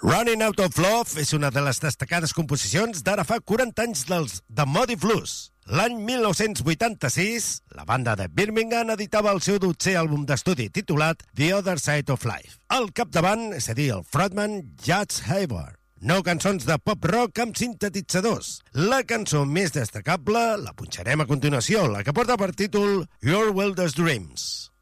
Running Out of Love és una de les destacades composicions d'ara fa 40 anys dels The Moody Blues. L'any 1986, la banda de Birmingham editava el seu 12è àlbum d'estudi titulat The Other Side of Life. Al capdavant, és a dir, el frontman Judge Hayward. 9 cançons de pop-rock amb sintetitzadors. La cançó més destacable la punxarem a continuació, la que porta per títol Your Wildest Dreams.